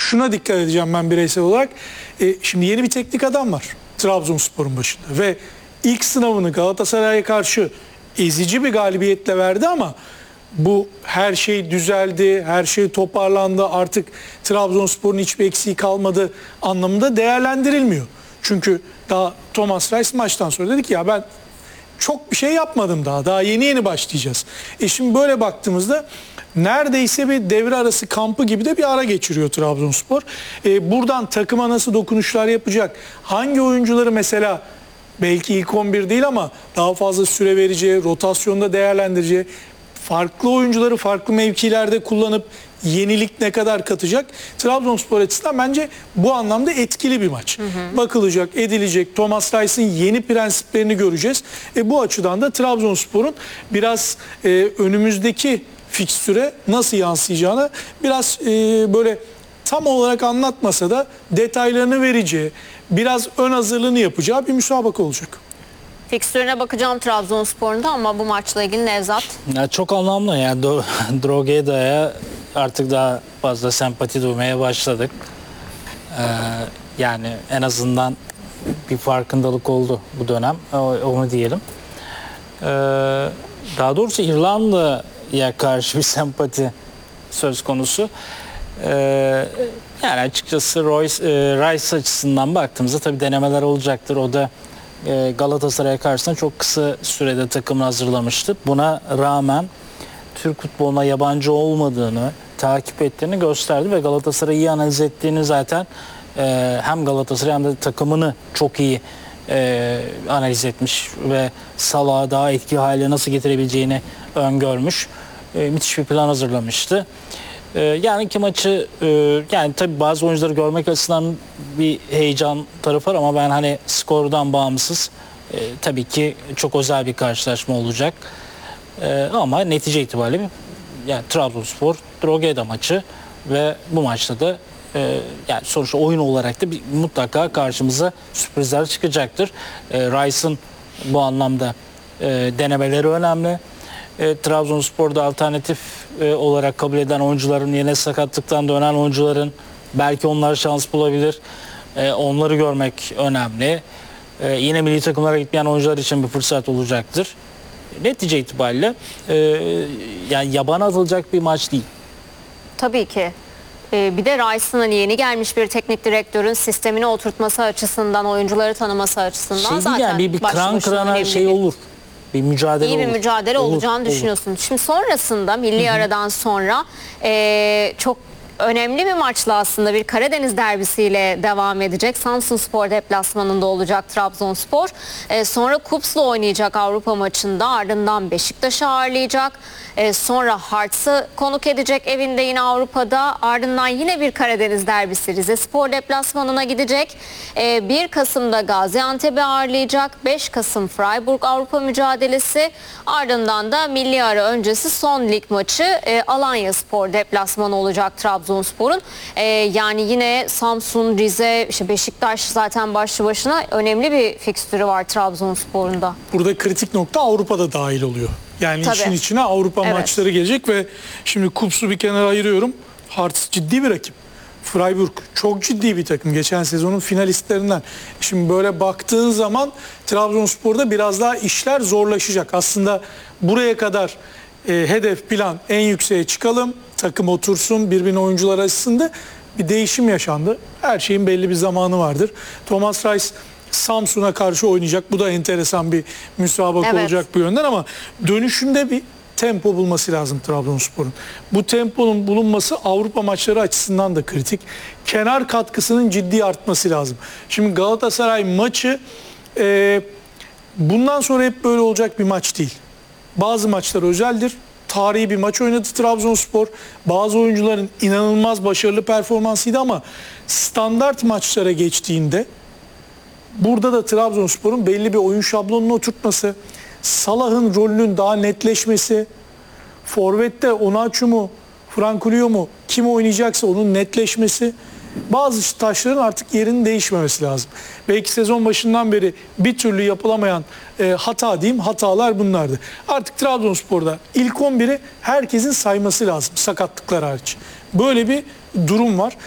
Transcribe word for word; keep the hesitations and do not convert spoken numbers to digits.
şuna dikkat edeceğim ben bireysel olarak. E, şimdi yeni bir teknik adam var Trabzonspor'un başında ve ilk sınavını Galatasaray'a karşı ezici bir galibiyetle verdi ama bu her şey düzeldi, her şey toparlandı, artık Trabzonspor'un hiçbir eksiği kalmadı anlamında değerlendirilmiyor. Çünkü daha Thomas Reis maçtan sonra dedi ki ya ben çok bir şey yapmadım daha, daha yeni yeni başlayacağız. E şimdi böyle baktığımızda neredeyse bir devre arası kampı gibi de bir ara geçiriyor Trabzonspor. E buradan takıma nasıl dokunuşlar yapacak, hangi oyuncuları mesela belki ilk on bir değil ama daha fazla süre vereceği, rotasyonda değerlendireceği, farklı oyuncuları farklı mevkilerde kullanıp yenilik ne kadar katacak? Trabzonspor açısından bence bu anlamda etkili bir maç. Hı hı. Bakılacak, edilecek. Thomas Reis'in yeni prensiplerini göreceğiz. E, bu açıdan da Trabzonspor'un biraz e, önümüzdeki fikstüre nasıl yansıyacağını biraz e, böyle tam olarak anlatmasa da detaylarını vereceği, biraz ön hazırlığını yapacağı bir müsabaka olacak. Fikstürüne bakacağım Trabzonspor'un da ama bu maçla ilgili Nevzat. Ya çok anlamlı yani Drogheda'ya artık daha fazla sempati duymaya başladık. Ee, yani en azından bir farkındalık oldu bu dönem, onu diyelim. Ee, daha doğrusu İrlanda'ya karşı bir sempati söz konusu. Ee, yani açıkçası Royce, e, Rice açısından baktığımızda tabii denemeler olacaktır. O da e, Galatasaray'a karşısında çok kısa sürede takımını hazırlamıştı. Buna rağmen Türk futboluna yabancı olmadığını, takip ettiğini gösterdi ve Galatasaray'ı iyi analiz ettiğini zaten e, hem Galatasaray hem de takımını çok iyi e, analiz etmiş ve Salah'ı daha etkili hale nasıl getirebileceğini öngörmüş. E, müthiş bir plan hazırlamıştı. E, yani iki maçı e, yani tabii bazı oyuncuları görmek açısından bir heyecan tarafı var ama ben hani skordan bağımsız e, tabii ki çok özel bir karşılaşma olacak. Ee, ama netice itibariyle yani Trabzonspor Drogheda maçı ve bu maçta da e, yani sonuçta oyun olarak da bir, mutlaka karşımıza sürprizler çıkacaktır. E, Rice'ın bu anlamda e, denemeleri önemli. E, Trabzonspor'da alternatif e, olarak kabul eden oyuncuların, yine sakatlıktan dönen oyuncuların belki onlar şans bulabilir. E, onları görmek önemli. E, yine milli takımlara gitmeyen oyuncular için bir fırsat olacaktır. Netice itibariyle e, yani yabana atılacak bir maç değil. Tabii ki. Ee, bir de Rice'ın hani yeni gelmiş bir teknik direktörün sistemini oturtması açısından, oyuncuları tanıması açısından Şey zaten yani bir, bir kıran kırana şey bir, olur. Bir mücadele iyi bir olur. mücadele olur, olacağını olur. düşünüyorsun. Şimdi sonrasında milli Hı-hı. aradan sonra e, çok önemli bir maçla aslında bir Karadeniz derbisiyle devam edecek. Samsunspor deplasmanında olacak Trabzonspor. Ee, sonra Kups'la oynayacak Avrupa maçında. Ardından Beşiktaş'ı ağırlayacak. Ee, sonra Hearts'ı konuk edecek evinde yine Avrupa'da. Ardından yine bir Karadeniz derbisi Rizespor deplasmanına gidecek. Ee, bir Kasım'da Gaziantep'i ağırlayacak. beş Kasım Freiburg Avrupa mücadelesi. Ardından da milli ara öncesi son lig maçı e, Alanyaspor deplasmanı olacak Trabzonspor. Trabzonspor'un ee, yani yine Samsun, Rize, işte Beşiktaş zaten başlı başına önemli bir fikstürü var Trabzonspor'un da. Burada kritik nokta Avrupa'da dahil oluyor. Yani Tabii. işin içine Avrupa Evet. maçları gelecek ve şimdi Kups'u bir kenara ayırıyorum. Hearts ciddi bir rakip. Freiburg çok ciddi bir takım. Geçen sezonun finalistlerinden. Şimdi böyle baktığın zaman Trabzonspor'da biraz daha işler zorlaşacak. Aslında buraya kadar e, hedef, plan en yükseğe çıkalım. Takım otursun, birbirine oyuncular arasında bir değişim yaşandı. Her şeyin belli bir zamanı vardır. Thomas Reis Samsun'a karşı oynayacak. Bu da enteresan bir müsabaka Evet. olacak bu yönden ama dönüşünde bir tempo bulması lazım Trabzonspor'un. Bu temponun bulunması Avrupa maçları açısından da kritik. Kenar katkısının ciddi artması lazım. Şimdi Galatasaray maçı e, bundan sonra hep böyle olacak bir maç değil. Bazı maçlar özeldir. Tarihi bir maç oynadı Trabzonspor. Bazı oyuncuların inanılmaz başarılı performansıydı ama standart maçlara geçtiğinde burada da Trabzonspor'un belli bir oyun şablonunu oturtması, Salah'ın rolünün daha netleşmesi, forvette Onaçu mu, Frankulio mu kim oynayacaksa onun netleşmesi, bazı taşların artık yerinin değişmemesi lazım. Belki sezon başından beri bir türlü yapılamayan e, hata diyeyim, hatalar bunlardı. Artık Trabzonspor'da ilk on biri herkesin sayması lazım sakatlıklar hariç. Böyle bir durum var.